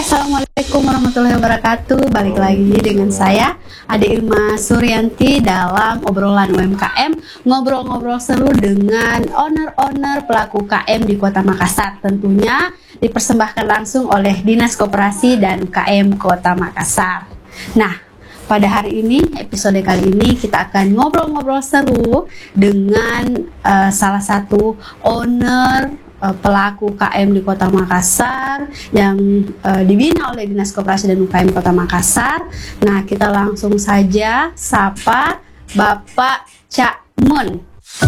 Assalamualaikum warahmatullahi wabarakatuh. Balik lagi dengan saya Ade Irma Suryanti dalam obrolan UMKM, ngobrol-ngobrol seru dengan owner-owner pelaku KM di Kota Makassar. Tentunya dipersembahkan langsung oleh Dinas Koperasi dan UKM Kota Makassar. Nah, pada hari ini, episode kali ini kita akan ngobrol-ngobrol seru dengan salah satu owner pelaku KM di Kota Makassar yang dibina oleh Dinas Koperasi dan UKM Kota Makassar. Nah, kita langsung saja sapa Bapak Cak Mun.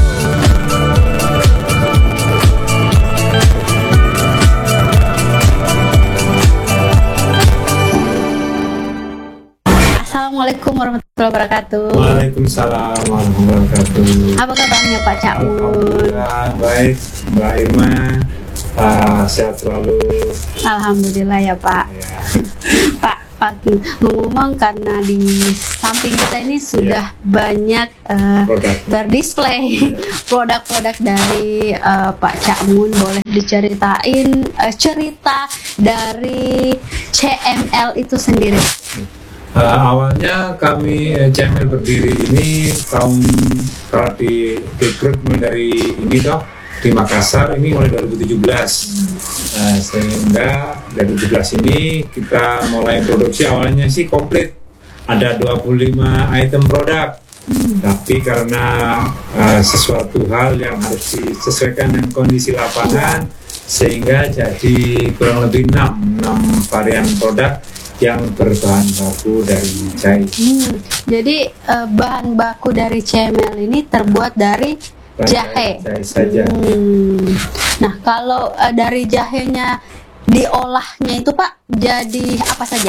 Assalamualaikum warahmatullahi wabarakatuh. Waalaikumsalam warahmatullahi wabarakatuh. Apa kabarnya Pak Cak Mun? Alhamdulillah baik, Mbak Irma. Sehat selalu. Alhamdulillah ya Pak. Ya. Pak ngomong karena di samping kita ini sudah banyak terdisplay produk-produk dari Pak Cak Mun. Boleh diceritain cerita dari CML itu sendiri? Awalnya kami CML berdiri ini tahun kalau direkrut dari ini di Makassar ini mulai 2017. Sehingga dari 2017 ini kita mulai produksi. Awalnya sih komplit ada 25 item produk, tapi karena sesuatu hal yang harus disesuaikan dengan kondisi lapangan, sehingga jadi kurang lebih 6 varian produk yang berbahan baku dari jahe. Jadi bahan baku dari CML ini terbuat dari jahe saja. Nah, kalau dari jahenya diolahnya itu Pak, jadi apa saja?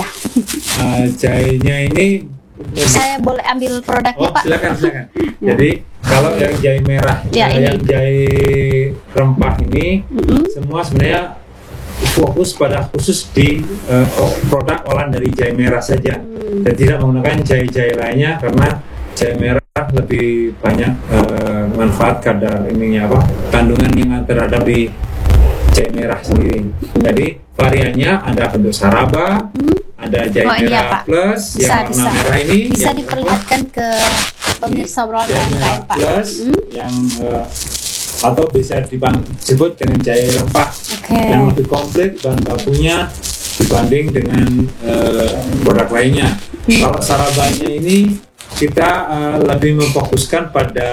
Jahenya ini saya boleh ambil produknya Pak? Silakan. Jadi kalau yang jahe merah, yang jahe rempah ini semua sebenarnya fokus pada khusus di produk olahan dari jahe merah saja, dan tidak menggunakan jahe-jahe lainnya karena jahe merah lebih banyak manfaat kadar kandungan yang terhadap di jahe merah sendiri. Jadi variannya ada bentuk saraba, ada jahe merah plus yang warna merah ini bisa diperlihatkan ke pemirsa obrolan Pak. Plus yang atau bisa disebut dengan jahe rempah yang lebih komplit bahan bakunya dibanding dengan produk lainnya. Kalau sarabanya ini kita lebih memfokuskan pada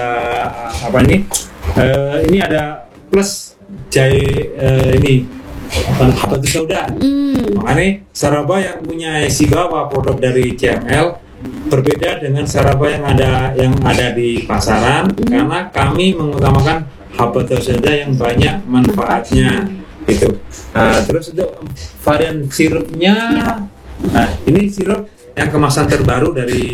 ini ada plus jahe ini habatus sauda. Makanya saraba yang punya Sigawa produk dari CML berbeda dengan saraba yang ada di pasaran, karena kami mengutamakan habatus sauda yang banyak manfaatnya gitu. Terus untuk varian sirupnya, ini sirup yang kemasan terbaru dari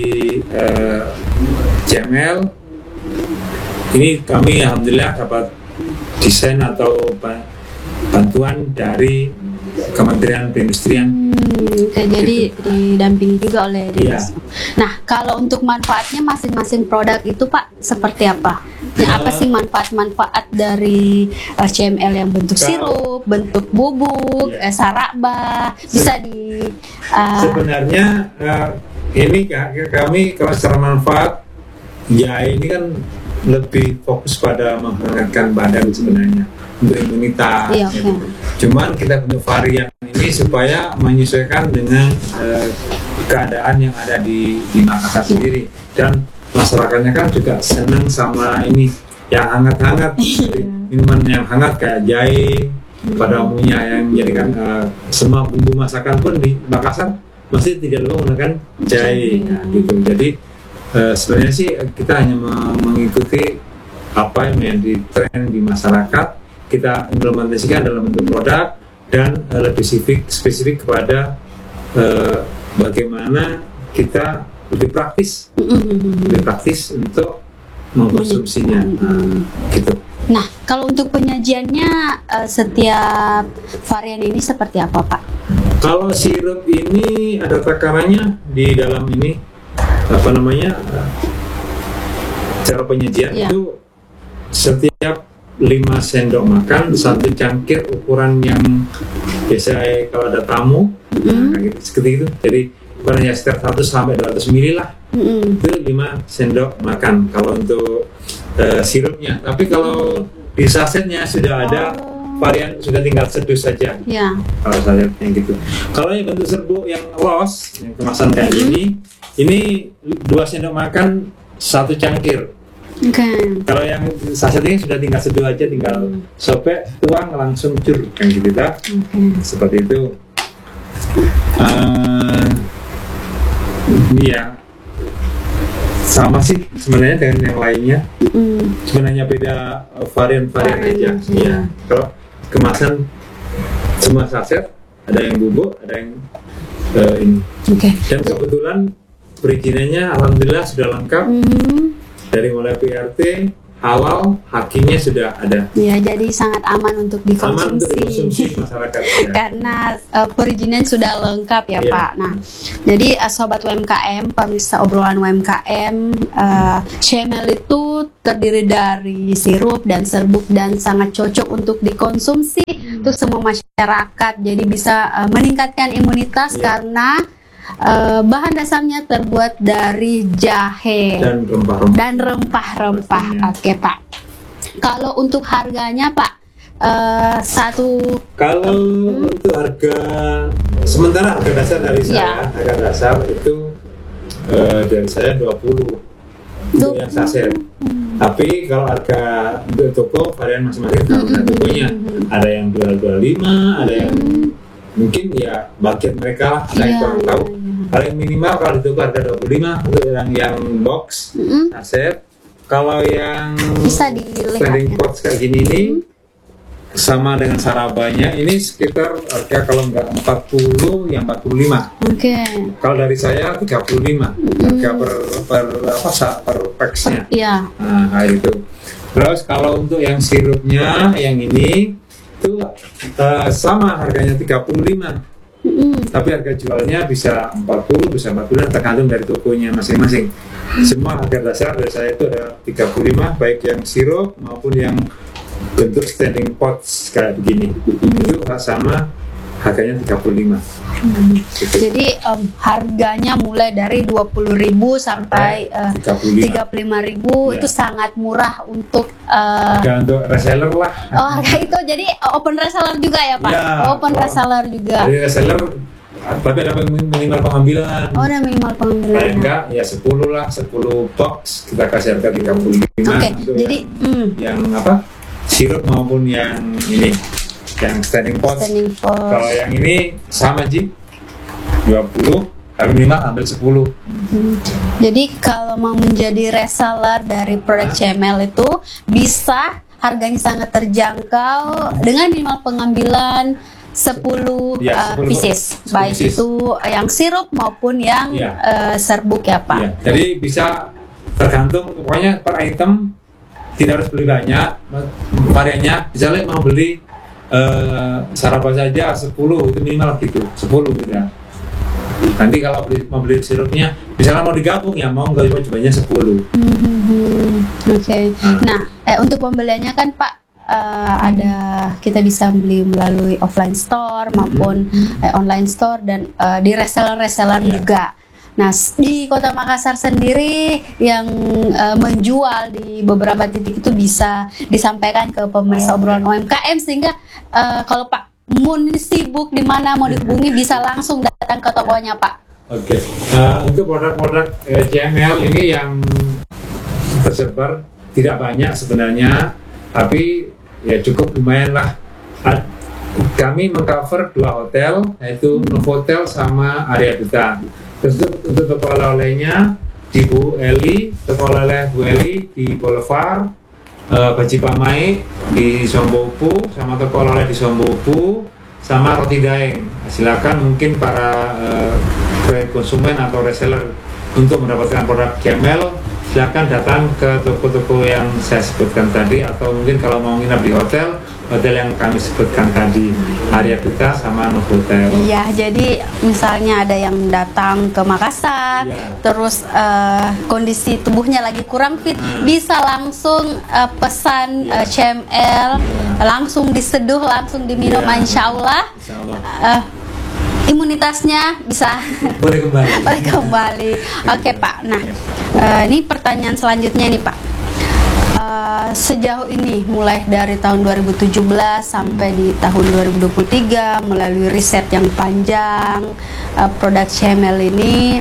CML. Ini kami alhamdulillah dapat desain atau bantuan dari Kementerian Perindustrian. Jadi didampingi juga oleh Dinas. Nah, kalau untuk manfaatnya masing-masing produk itu Pak seperti apa? Apa sih manfaat-manfaat dari CML yang bentuk sirup, bentuk bubuk, saraba? Bisa di sebenarnya ini kami kalau secara manfaat jahe ini kan lebih fokus pada menghangatkan badan sebenarnya untuk imunitas. Cuman kita bentuk varian ini supaya menyesuaikan dengan keadaan yang ada di Makassar sendiri, dan masyarakatnya kan juga senang sama ini yang hangat-hangat. Minuman yang hangat kayak jahe pada umumnya yang menjadikan semua bumbu masakan pun di Makassar masih tidak lupa menggunakan jahe gitu. Jadi sebenarnya sih kita hanya mengikuti apa yang menjadi tren di masyarakat, kita implementasikan dalam bentuk produk dan lebih spesifik kepada bagaimana kita lebih praktis untuk mengkonsumsinya gitu. Nah, kalau untuk penyajiannya setiap varian ini seperti apa Pak? Kalau sirup ini ada takarannya di dalam ini cara penyajian itu setiap 5 sendok makan satu cangkir ukuran yang biasa kalau ada tamu Nah, gitu, seperti itu. Jadi bukan hanya sekitar 100 sampai 200 ml lah. Itu 5 sendok makan kalau untuk sirupnya. Tapi kalau di sasetnya sudah ada varian, sudah tinggal seduh saja. Ya. Kalau saya yang gitu. Kalau yang bentuk serbuk yang los, yang kemasan kayak ini 2 sendok makan 1 cangkir. Oke. Kalau yang saset ini sudah tinggal seduh aja, tinggal sobek, tuang, langsung cur, kayak gitu dah. Seperti itu. Iya, sama sih sebenarnya dengan yang lainnya. Sebenarnya beda varian-varian aja. Iya. Kalau kemasan semua saset, ada yang bubuk, ada yang ini. Dan kebetulan perizinannya alhamdulillah sudah lengkap. Dari mulai PRT, halal, hakimnya sudah ada. Ya, jadi sangat aman untuk dikonsumsi. Aman untuk dikonsumsi masyarakat. Ya. Karena perizinan sudah lengkap ya, Pak. Nah, jadi sobat UMKM, pemirsa obrolan UMKM, Cemel itu terdiri dari sirup dan serbuk dan sangat cocok untuk dikonsumsi untuk semua masyarakat. Jadi bisa meningkatkan imunitas karena bahan dasarnya terbuat dari jahe dan rempah-rempah. Oke, Pak. Kalau untuk harganya, Pak, kalau untuk harga sementara harga dasar dari saya, harga dasar itu dari saya 20 untuk yang saset. Tapi kalau harga untuk toko varian masing-masing harga tokonya ada yang jual 25, ada yang mungkin ya budget mereka lah, saya kurang tahu. Paling minimal kalau di toko harga 25 untuk yang box saset. Kalau yang standing box kayak gini ini sama dengan sarabanya ini sekitar harga kalau nggak 40 yang 45. Kalau dari saya 35 harga per packsnya. Nah, itu. Terus kalau untuk yang sirupnya yang ini itu sama harganya 35. Tapi harga jualnya bisa 40, bisa 40 tergantung dari tokonya masing-masing. Semua harga dasar dari saya itu ada 35, baik yang sirup maupun yang bentuk standing pots kayak begini. Itu sama harganya 35. Jadi harganya mulai dari 20.000 sampai 35.000 itu sangat murah untuk untuk reseller lah. Oh, itu jadi open reseller juga ya, Pak? Ya, open reseller juga. Jadi reseller tapi ada minimal pengambilan. Oh, ada minimal pengambilan. Kalau enggak ya 10 lah, 10 box kita kasih harga 35. Jadi yang apa? Sirup maupun yang ini. Yang standing pot. Kalau yang ini sama Ji 20, tapi minimal ambil 10. Jadi kalau mau menjadi reseller dari produk Cemel itu bisa harganya sangat terjangkau dengan minimal pengambilan 10 pieces, baik itu yang sirup maupun yang serbuk ya, Pak. Ya, jadi bisa tergantung, pokoknya per item tidak harus beli banyak variannya. Misalnya mau beli sarapan saja 10 itu minimal gitu, 10 gitu ya. Nanti kalau mau beli sirupnya, misalnya mau digabung ya mau nggak coba-cobanya 10. Nah, untuk pembeliannya kan Pak ada kita bisa beli melalui offline store maupun online store dan di reseller juga. Nah, di Kota Makassar sendiri yang menjual di beberapa titik itu bisa disampaikan ke pemirsa obrolan UMKM sehingga kalau Pak Mun sibuk di mana mau dihubungi bisa langsung datang ke tokonya, Pak. Untuk produk-produk Cemel ini yang tersebar tidak banyak sebenarnya, tapi ya cukup lumayan lah. Kami mengcover 2 hotel, yaitu Novotel sama Area Duta. Terus untuk toko oleh-olehnya di Bu Eli, toko oleh Bu Eli di Boulevard, Baji Pamai di Sombopu, sama toko oleh di Sombopu, sama Roti Daeng. Silakan mungkin para konsumen atau reseller untuk mendapatkan produk Cemel, silakan datang ke toko-toko yang saya sebutkan tadi, atau mungkin kalau mau nginap di hotel yang kami sebutkan tadi, Area Duta sama Novotel. Iya, jadi misalnya ada yang datang ke Makassar, terus kondisi tubuhnya lagi kurang fit, bisa langsung pesan Cemel, langsung diseduh, langsung diminum, insya Allah imunitasnya bisa boleh kembali. boleh kembali. Oke Pak. Nah, ini pertanyaan selanjutnya nih Pak. Sejauh ini mulai dari tahun 2017 sampai di tahun 2023 melalui riset yang panjang produk CML ini,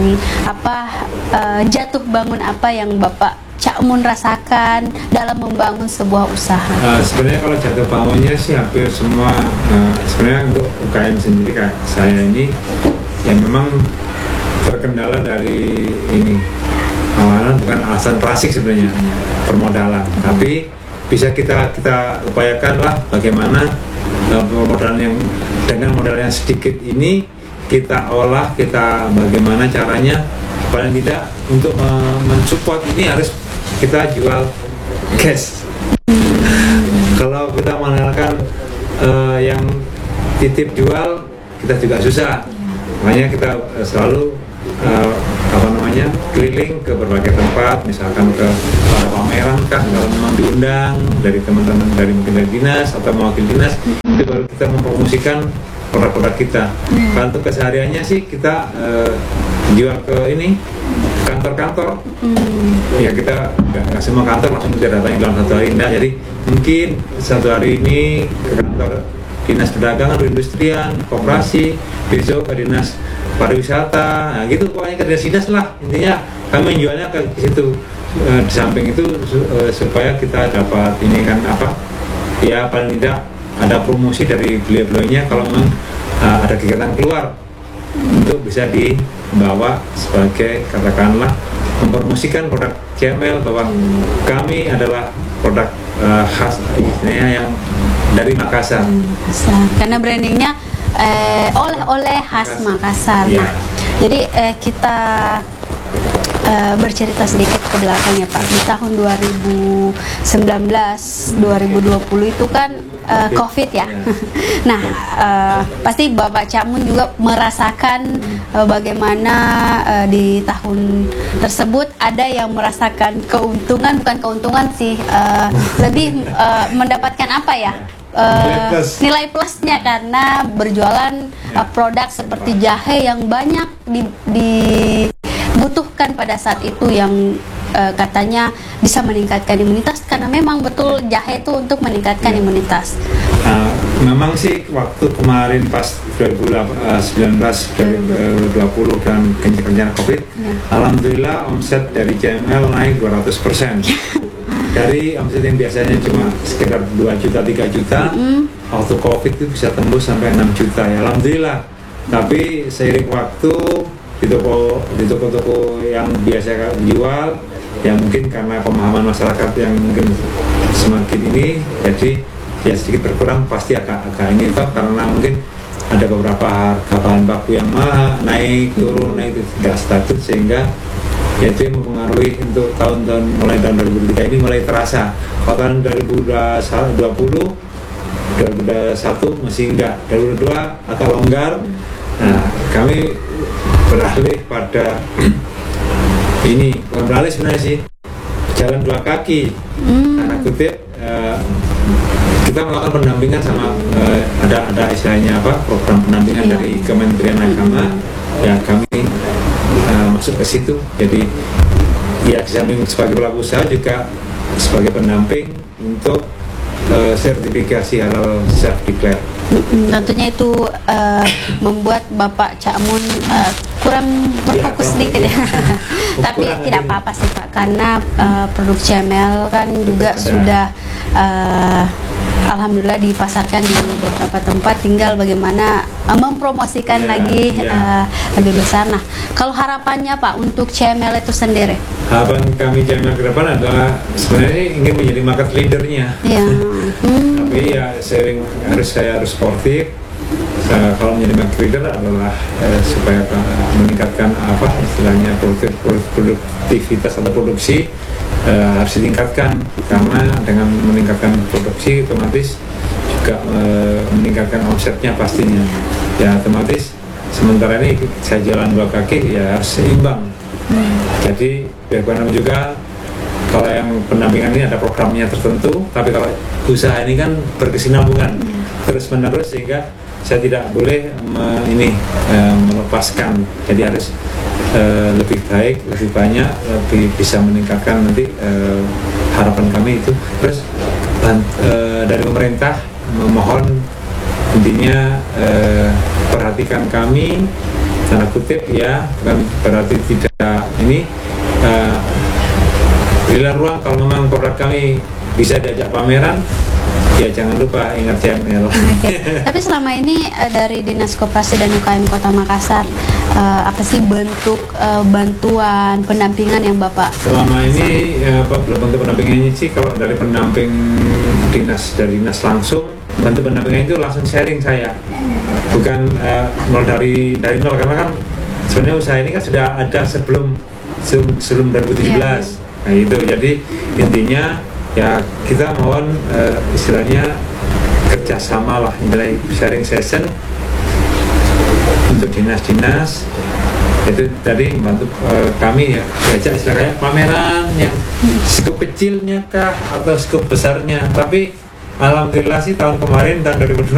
jatuh bangun apa yang Bapak Cak Mun rasakan dalam membangun sebuah usaha? Sebenarnya kalau jatuh bangunnya sih hampir semua, sebenarnya untuk UKM sendiri kayak saya ini yang memang terkendala dari ini, awalnya bukan alasan klasik sebenarnya, permodalan, tapi bisa kita upayakan lah bagaimana permodalan yang dengan modal yang sedikit ini kita olah, kita bagaimana caranya paling tidak untuk mensupport ini harus kita jual cash. Kalau kita mengandalkan yang titip jual, kita juga susah. Makanya kita selalu keliling ke berbagai tempat, misalkan ke pameran kah, kalau memang diundang dari teman-teman dari mungkin dari dinas atau mewakili dinas, itu baru kita mempromosikan produk-produk kita. Kalau untuk kesehariannya sih kita jual ke ini kantor-kantor. Ya kita nggak semua kantor langsung kita datangi dalam satu hari, enggak. Jadi mungkin satu hari ini ke kantor dinas perdagangan, perindustrian, koperasi, besok ke dinas pariwisata, nah gitu pokoknya ke dinas lah. Intinya kami menjualnya ke situ. Di samping itu supaya kita dapat ini kan ya paling tidak ada promosi dari beliau-beliaunya kalau memang ada kegiatan keluar untuk bisa dibawa sebagai katakanlah mempromosikan produk CML bahwa kami adalah produk khas istilahnya yang dari Makassar. Karena brandingnya oleh-oleh khas Makassar. Ya. Nah, jadi kita bercerita sedikit ke belakang ya Pak. Di tahun 2019-2020 itu kan COVID ya. Nah, pasti Bapak Cak Mun juga merasakan bagaimana di tahun tersebut ada yang merasakan keuntungan, bukan keuntungan sih, lebih mendapatkan apa ya? Nilai plusnya karena berjualan produk seperti jahe yang banyak dibutuhkan pada saat itu, yang katanya bisa meningkatkan imunitas, karena memang betul jahe itu untuk meningkatkan imunitas. Memang sih waktu kemarin pas 2019-2020 dan kencang COVID, alhamdulillah omset dari CML naik 200%. Dari omset yang biasanya cuma sekitar 2 juta, 3 juta, waktu COVID itu bisa tembus sampai 6 juta ya, alhamdulillah. Tapi seiring waktu di toko-toko yang biasa jual, yang mungkin karena pemahaman masyarakat yang mungkin semakin ini, jadi ya sedikit berkurang, pasti agak ini toh, karena mungkin ada beberapa harga bahan baku yang mahal, naik turun, naik tidak stabil, sehingga ya itu yang mempengaruhi untuk tahun-tahun mulai tahun 2003 ini mulai terasa. Kalau tahun 2020, 2021 masih enggak, 2022 agak longgar. Nah, kami beralih pada ini, bukan beralih sebenarnya sih, jalan dua kaki. Karena kutip kita melakukan pendampingan sama ada istilahnya program pendampingan dari Kementerian Agama, ya kami masuk ke situ. Jadi ya di samping sebagai pelaku usaha juga sebagai pendamping untuk sertifikasi halal self declare. Tentunya itu membuat Bapak Cak Mun kurang berfokus sedikit ya. Tapi tidak apa-apa sih Pak, karena produk CML kan juga sudah alhamdulillah dipasarkan di beberapa tempat, tinggal bagaimana mempromosikan lagi lebih besar. Nah, kalau harapannya Pak untuk CML itu sendiri? Harapan kami CML ke depan adalah sebenarnya ingin menjadi market leadernya. Tapi ya saya harus sportif. Kalau menjadi market leader adalah supaya meningkatkan istilahnya produktivitas atau produksi harus ditingkatkan, karena dengan meningkatkan produksi otomatis juga meningkatkan omsetnya pastinya. Ya otomatis sementara ini saya jalan dua kaki ya harus seimbang. Jadi bagaimana juga kalau yang pendampingan ini ada programnya tertentu, tapi kalau usaha ini kan berkesinambungan terus menerus, sehingga saya tidak boleh melepaskan, jadi harus lebih baik, lebih banyak, lebih bisa meningkatkan nanti harapan kami itu. Terus dari pemerintah memohon intinya perhatikan kami, tanda kutip ya, bukan berarti tidak ini, berilah ruang kalau memang produk kami bisa diajak pameran, ya jangan lupa ingat CML. Tapi selama ini dari Dinas Koperasi dan UKM Kota Makassar, apa sih bentuk bantuan pendampingan yang Bapak? Selama ini bentuk pendampingannya sih, kalau dari pendamping dari dinas langsung, bentuk pendampingan itu langsung sharing saya, bukan nol dari nol, karena kan sebenarnya usaha ini kan sudah ada sebelum 2017. Nah itu, jadi intinya ya kita mohon istilahnya kerjasama lah, mulai sharing session untuk dinas-dinas itu tadi membantu kami ya, diajak istilahnya pameran yang skup kecilnya kah atau skup besarnya. Tapi alhamdulillah sih tahun kemarin, tahun 2012